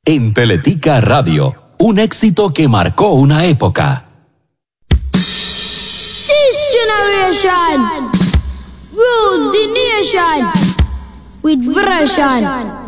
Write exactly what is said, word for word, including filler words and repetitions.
En Teletica Radio, un éxito que marcó una época. This generation rules the nation with version.